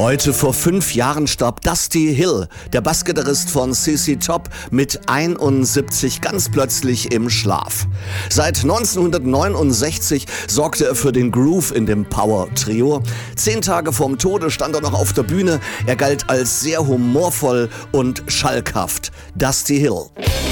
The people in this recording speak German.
Heute vor 5 Jahren starb Dusty Hill, der Bassgitarrist von CC Top, mit 71 ganz plötzlich im Schlaf. Seit 1969 sorgte er für den Groove in dem Power-Trio. 10 Tage vorm Tode stand er noch auf der Bühne. Er galt als sehr humorvoll und schalkhaft. Dusty Hill.